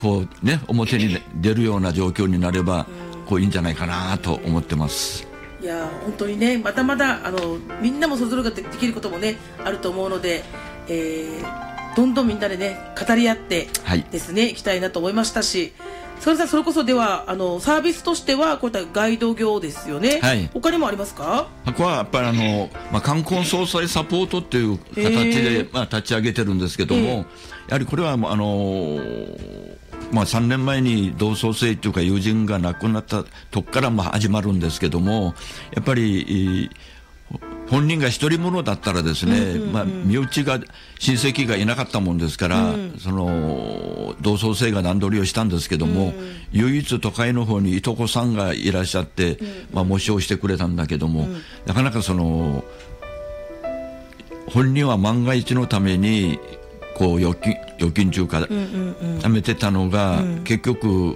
こうね表に出るような状況になればこういいんじゃないかなと思ってます。 いや本当にねまだまだみんなもそれぞれができることもねあると思うので、どんどんみんなでね語り合ってですね、いきたいなと思いましたし、それこそではサービスとしてはこういったガイド業ですよね、はい、他にもありますか？ ここはやっぱり冠婚葬祭サポートっていう形で、立ち上げてるんですけども、やはりこれは3年前に同窓生というか友人が亡くなったとこから始まるんですけども、やっぱり本人が一人者だったらですね、身内が親戚がいなかったもんですから、その同窓生が段取りをしたんですけども、唯一都会の方にいとこさんがいらっしゃって、模試をしてくれたんだけども、なかなか本人は万が一のためにこう預金中から貯めてたのが、結局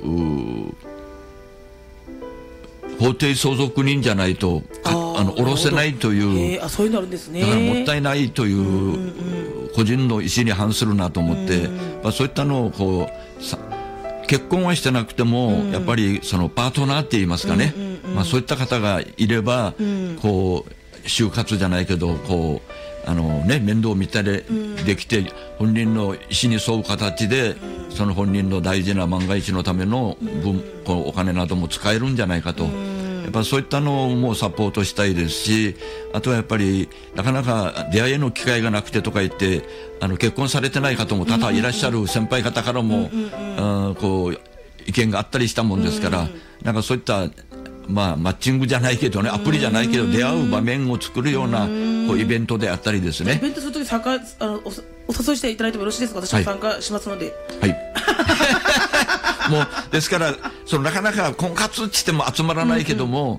法定相続人じゃないと下ろせないという、 そういうのあるんですね。 だからもったいないという個人の意思に反するなと思って、そういったのをこう結婚はしてなくても、やっぱりそのパートナーって言いますかね、そういった方がいれば、こう就活じゃないけどこう面倒を見たりできて、本人の意思に沿う形でその本人の大事な万が一のためのこうお金なども使えるんじゃないかと、やっぱそういったのもサポートしたいですし、あとはやっぱりなかなか出会いの機会がなくてとか言って結婚されてない方も多々いらっしゃる先輩方からもこう意見があったりしたもんですから、なんかそういったマッチングじゃないけどね、アプリじゃないけど出会う場面を作るようなこうイベントであったりですね。 イベントするときお誘いしていただいてもよろしいですか？私も参加しますので。 はいもうですからなかなか婚活っても集まらないけども、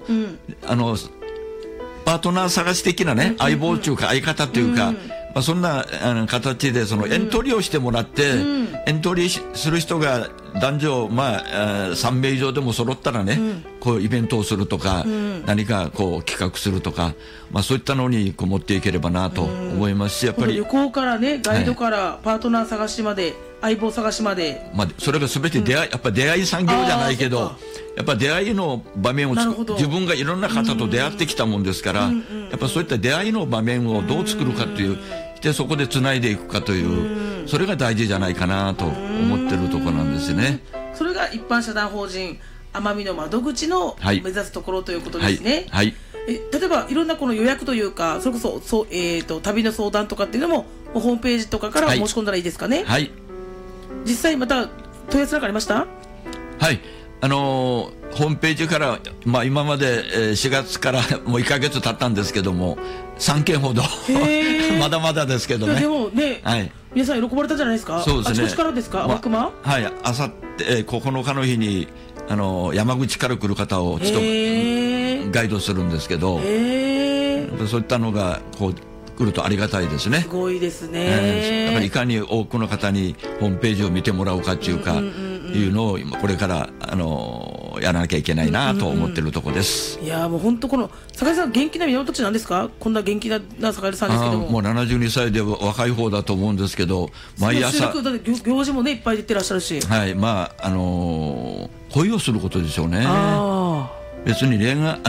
パートナー探し的なね、相棒というか相方というか、そんな形でエントリーをしてもらって、エントリーする人が男女3名以上でも揃ったらね、こうイベントをするとか、何かこう企画するとか、そういったのにこう持っていければなと思いますし、やっぱり旅行からね、ガイドからパートナー探しまで、相棒探しまで、それが全てやっぱ出会い産業じゃないけど、やっぱ出会いの場面を自分がいろんな方と出会ってきたもんですから、やっぱそういった出会いの場面をどう作るかという、でそこでつないでいくかという、それが大事じゃないかなと思ってるところなんですね。 それが一般社団法人奄美の窓口の目指すところということですね。 はい、 例えばいろんなこの予約というか、それこそ旅の相談とかっていうのもホームページとかから申し込んだらいいですかね。 はい、 実際また問い合わせなんかありました？ はい、ホームページから、今まで4月からもう1ヶ月経ったんですけども、3件ほどまだまだですけどね。 でもね、皆さん喜ばれたじゃないですか。 そうですね。 あちこちからですか？ はい、あさって9日の日に山口から来る方をちょっとガイドするんですけど、そういったのがこう来るとありがたいですね。 すごいですね。 だからいかに多くの方にホームページを見てもらうかっていうか、いうのを今これからやらなきゃいけないなと思ってるところです。 いやもう本当この坂井さん元気な源地なんですか？こんな元気な坂井さんですけども。 もう72歳で若い方だと思うんですけど、毎朝だって行事もねいっぱい出てらっしゃるし。 はい、恋をすることでしょうね。別に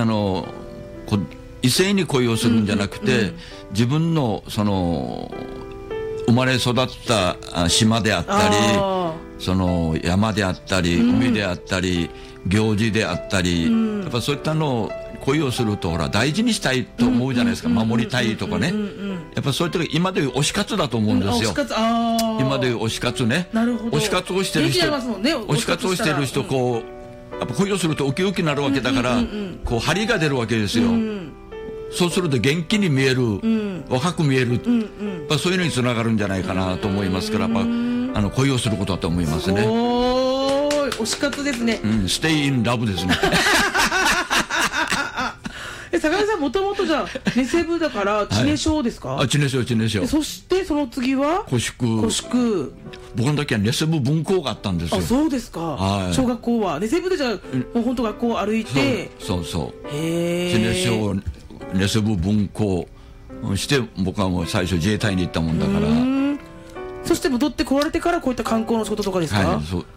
異性に恋をするんじゃなくて、自分の生まれ育った島であったり、山であったり、海であったり、行事であったり、やっぱそういったのを恋をすると大事にしたいと思うじゃないですか。守りたいとかね。やっぱそういった今でいう推し活だと思うんですよ。今でいう推し活ね。推し活をしてる人、推し活をしてる人こうやっぱ恋をするとウキウキになるわけだから、こう張りが出るわけですよ。そうすると元気に見える、若く見える、そういうのにつながるんじゃないかなと思いますから、やっぱ恋をすることだと思いますね。 推し活ですね。 ステイインラブですね。 坂井さんもともとじゃあネセブだから知名賞ですか？ 知名賞。 そしてその次は古宿。僕の時はネセブ分校があったんですよ。 そうですか。小学校はネセブでじゃあもう本当学校を歩いて。 そう。知名賞ネセブ分校して僕はもう最初自衛隊に行ったもんだから。 そして戻ってこられてからこういった観光の仕事とかですか？